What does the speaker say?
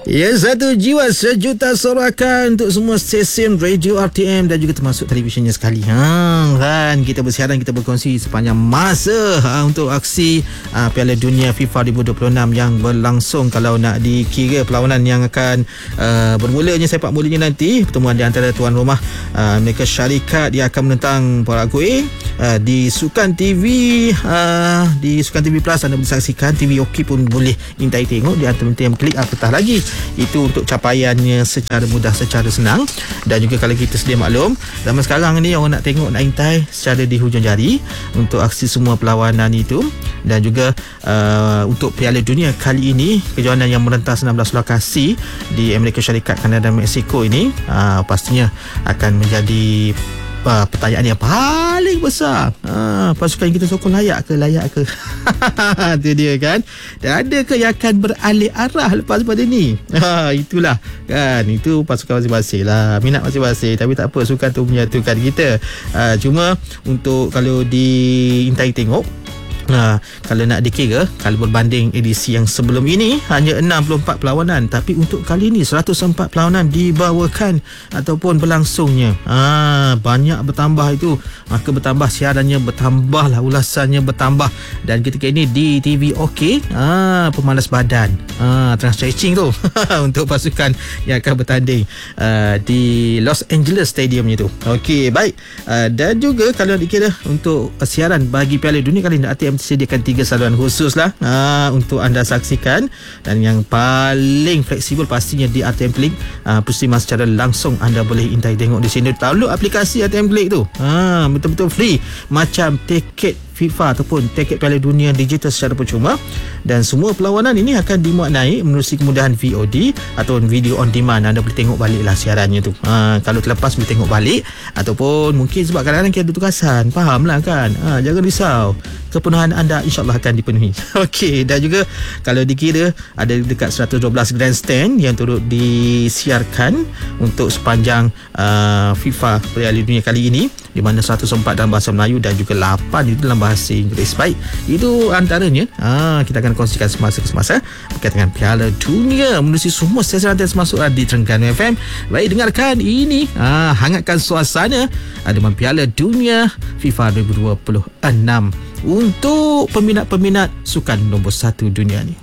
Ya, satu jiwa sejuta sorakan untuk semua stesen radio RTM dan juga termasuk televisyennya sekali. Kan kita bersiaran, kita berkongsi sepanjang masa untuk aksi Piala Dunia FIFA 2026 yang berlangsung. Kalau nak dikira perlawanan yang akan bermulanya sepak bolanya nanti, pertemuan di antara tuan rumah Amerika Syarikat, dia akan menentang Paraguay di Sukan TV. Di Sukan TV Plus anda boleh saksikan, TV OK pun boleh intai tengok. Di antara yang klik apatah lagi. Itu untuk capaiannya secara mudah, secara senang. Dan juga kalau kita sedia maklum, zaman sekarang ni orang nak tengok, nak intai secara di hujung jari untuk aksi semua perlawanan itu. Dan juga untuk Piala Dunia kali ini, kejohanan yang merentas 16 lokasi di Amerika Syarikat, Kanada dan Mexico ini pastinya akan menjadi pertanyaan yang paling besar. Pasukan yang kita sokong layak ke? Itu dia kan. Dan adakah yang akan beralih arah lepas pada ni? Itulah kan. Itu pasukan masing-masing lah, minat masing-masing. Tapi tak apa, sukan tu menyatukan kita. Cuma untuk kalau diintai tengok, kalau nak dikira, kalau berbanding edisi yang sebelum ini hanya 64 perlawanan, tapi untuk kali ini 104 perlawanan dibawakan ataupun berlangsungnya. Banyak bertambah itu, maka bertambah siarannya, bertambahlah ulasannya, bertambah. Dan ketika ini di TV OK, pemanas badan, tengah stretching tu untuk pasukan yang akan bertanding di Los Angeles Stadiumnya tu. Okey, baik. Dan juga kalau dikira untuk siaran bagi Piala Dunia kali ini, RTM sediakan 3 saluran khusus lah untuk anda saksikan. Dan yang paling fleksibel pastinya di RTM Click, peristiwa secara langsung anda boleh intai tengok di sini. Download aplikasi RTM Click tu, betul-betul free, macam tiket FIFA ataupun tiket Piala Dunia digital secara percuma. Dan semua perlawanan ini akan dimuat naik menerusi kemudahan VOD atau video on demand. Anda boleh tengok balik lah siarannya tu. Kalau terlepas boleh tengok balik, ataupun mungkin sebab kadang-kadang kita ada tugasan, faham lah kan. Jangan risau, kepenuhan anda insyaAllah akan dipenuhi. Okey, dan juga kalau dikira ada dekat 112 grandstand yang turut disiarkan untuk sepanjang FIFA Piala Dunia kali ini, di mana 104 dalam bahasa Melayu dan juga 8 itu dalam bahasa Inggeris. Baik, itu antaranya kita akan kongsikan semasa ke semasa berkaitan dengan Piala Dunia menerusi semua stesen rantai termasuk di Terengganu FM. Baik, dengarkan ini, hangatkan suasana Ademan Piala Dunia FIFA 2026 untuk peminat-peminat sukan nombor 1 dunia ni.